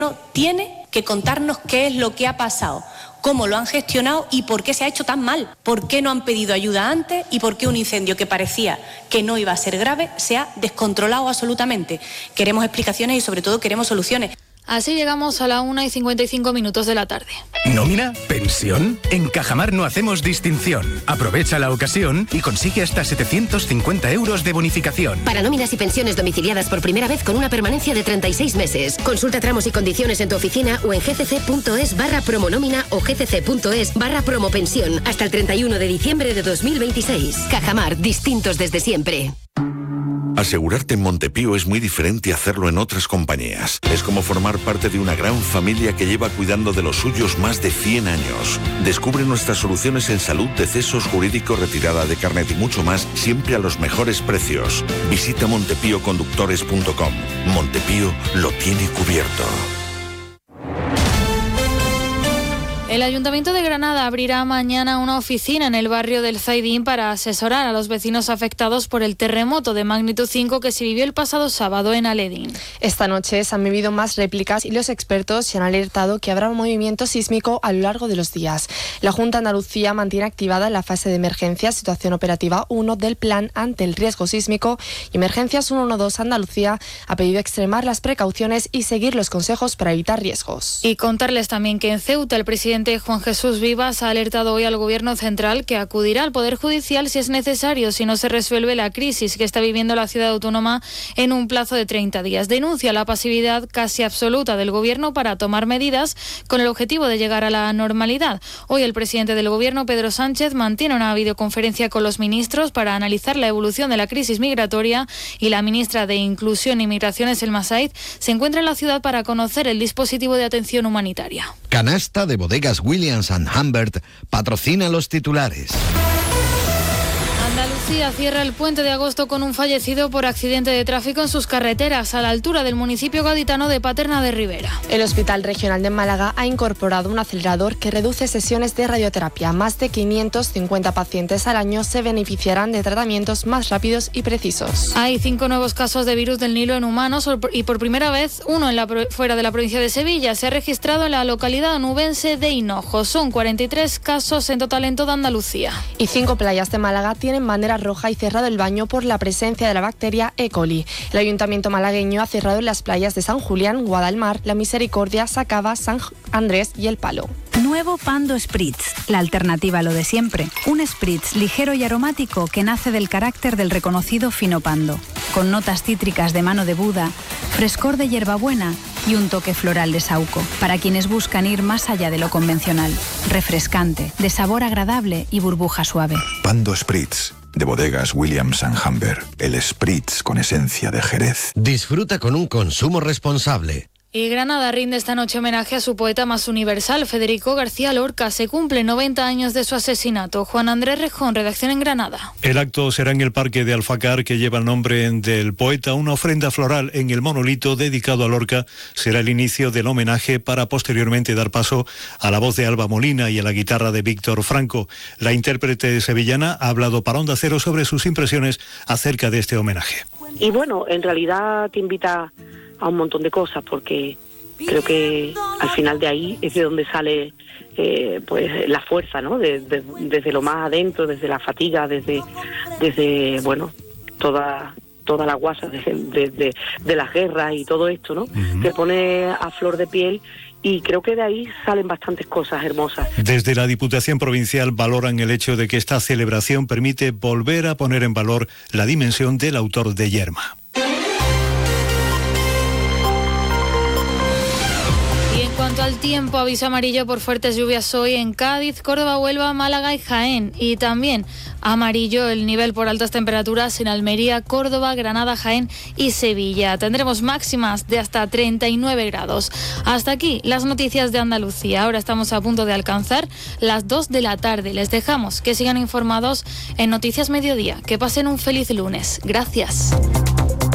tiene que contarnos qué es lo que ha pasado, cómo lo han gestionado y por qué se ha hecho tan mal, por qué no han pedido ayuda antes y por qué un incendio que parecía que no iba a ser grave se ha descontrolado absolutamente. Queremos explicaciones y sobre todo queremos soluciones. Así llegamos a la 1:55 de la tarde. ¿Nómina? ¿Pensión? En Cajamar no hacemos distinción. Aprovecha la ocasión y consigue hasta 750 euros de bonificación. Para nóminas y pensiones domiciliadas por primera vez con una permanencia de 36 meses. Consulta tramos y condiciones en tu oficina o en gcc.es/promonómina o gcc.es/promopensión hasta el 31 de diciembre de 2026. Cajamar, distintos desde siempre. Asegurarte en Montepío es muy diferente a hacerlo en otras compañías. Es como formar parte de una gran familia que lleva cuidando de los suyos más de 100 años. Descubre nuestras soluciones en salud, decesos, jurídico, retirada de carnet y mucho más, siempre a los mejores precios. Visita montepíoconductores.com. Montepío lo tiene cubierto. El Ayuntamiento de Granada abrirá mañana una oficina en el barrio del Zaidín para asesorar a los vecinos afectados por el terremoto de magnitud 5 que se vivió el pasado sábado en Aledín. Esta noche se han vivido más réplicas y los expertos se han alertado que habrá un movimiento sísmico a lo largo de los días. La Junta de Andalucía mantiene activada la fase de emergencia situación operativa 1 del Plan ante el riesgo sísmico y Emergencias 112 Andalucía ha pedido extremar las precauciones y seguir los consejos para evitar riesgos. Y contarles también que en Ceuta el presidente Juan Jesús Vivas ha alertado hoy al Gobierno central que acudirá al Poder Judicial si es necesario, si no se resuelve la crisis que está viviendo la ciudad autónoma en un plazo de 30 días. Denuncia la pasividad casi absoluta del Gobierno para tomar medidas con el objetivo de llegar a la normalidad. Hoy el presidente del Gobierno, Pedro Sánchez, mantiene una videoconferencia con los ministros para analizar la evolución de la crisis migratoria y la ministra de Inclusión y Migraciones, Elma Said, se encuentra en la ciudad para conocer el dispositivo de atención humanitaria. Canasta de Bodegas Williams & Humbert patrocina los titulares. Andalucía cierra el puente de agosto con un fallecido por accidente de tráfico en sus carreteras a la altura del municipio gaditano de Paterna de Ribera. El Hospital Regional de Málaga ha incorporado un acelerador que reduce sesiones de radioterapia. Más de 550 pacientes al año se beneficiarán de tratamientos más rápidos y precisos. Hay 5 nuevos casos de virus del Nilo en humanos y por primera vez uno fuera de la provincia de Sevilla. Se ha registrado en la localidad onubense de Hinojo. Son 43 casos en total en toda Andalucía. Y 5 playas de Málaga tienen bandera roja y cerrado el baño por la presencia de la bacteria E. coli. El Ayuntamiento malagueño ha cerrado en las playas de San Julián, Guadalmar, La Misericordia, Sacaba, San Andrés y El Palo. Nuevo Pando Spritz, la alternativa a lo de siempre. Un spritz ligero y aromático que nace del carácter del reconocido fino pando, con notas cítricas de mano de Buda, frescor de hierbabuena y un toque floral de saúco, para quienes buscan ir más allá de lo convencional. Refrescante, de sabor agradable y burbuja suave. Pando Spritz, de Bodegas Williams & Humbert, el spritz con esencia de Jerez. Disfruta con un consumo responsable. Y Granada rinde esta noche homenaje a su poeta más universal, Federico García Lorca. Se cumplen 90 años de su asesinato. Juan Andrés Rejón, redacción en Granada. El acto será en el Parque de Alfacar, que lleva el nombre del poeta. Una ofrenda floral en el monolito dedicado a Lorca será el inicio del homenaje para posteriormente dar paso a la voz de Alba Molina y a la guitarra de Víctor Franco. La intérprete sevillana ha hablado para Onda Cero sobre sus impresiones acerca de este homenaje. Y bueno, en realidad te invita a un montón de cosas, porque creo que al final de ahí es de donde sale pues la fuerza, ¿no? Desde lo más adentro, desde la fatiga, desde bueno, toda la guasa de las guerras y todo esto, ¿no? Te pone a flor de piel. Y creo que de ahí salen bastantes cosas hermosas. Desde la Diputación Provincial valoran el hecho de que esta celebración permite volver a poner en valor la dimensión del autor de Yerma. En cuanto al tiempo, aviso amarillo por fuertes lluvias hoy en Cádiz, Córdoba, Huelva, Málaga y Jaén. Y también amarillo el nivel por altas temperaturas en Almería, Córdoba, Granada, Jaén y Sevilla. Tendremos máximas de hasta 39 grados. Hasta aquí las noticias de Andalucía. Ahora estamos a punto de alcanzar las 2 de la tarde. Les dejamos que sigan informados en Noticias Mediodía. Que pasen un feliz lunes. Gracias.